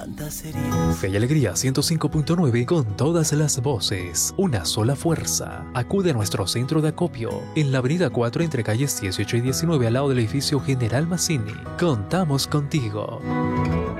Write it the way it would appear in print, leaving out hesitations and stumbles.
tantas heridas. Fe y Alegría 105.9 con todas las voces, una sola fuerza. Acude a nuestro centro de acopio en la avenida 4 entre calles 18 y 19 al lado del edificio General Mazzini. Contamos contigo.